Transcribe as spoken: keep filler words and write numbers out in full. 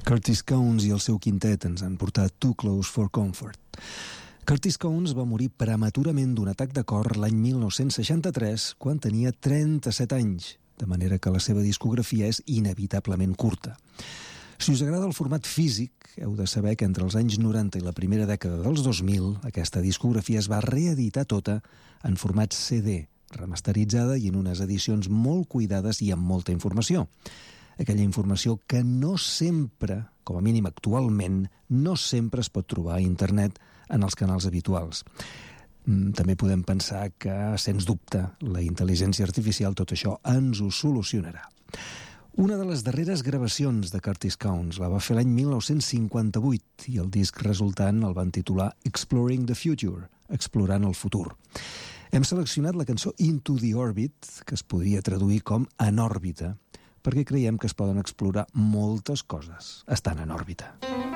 Curtis Cowens i el seu quintet ens han portat Too Close for Comfort. Curtis Cowens va morir prematurament d'un atac de cor l'any mil nou-cents seixanta-tres, quan tenia trenta-set anys, de manera que la seva discografia és inevitablement curta. Si us agrada el format físic, heu de saber que entre els anys noranta i la primera dècada dels dos mil, aquesta discografia es va reeditar tota en format C D, remasteritzada i en unes edicions molt cuidades i amb molta informació. Aquella informació que no sempre, com a mínim actualment, no sempre es pot trobar a internet en els canals habituals. També podem pensar que, sens dubte, la intel·ligència artificial tot això ens ho solucionarà. Una de les darreres gravacions de Curtis Cowens la va fer l'any mil nou-cents cinquanta-vuit i el disc resultant el van titular Exploring the Future, explorant el futur. Hem seleccionat la cançó Into the Orbit, que es podria traduir com En òrbita, perquè creiem que es poden explorar moltes coses estant en òrbita.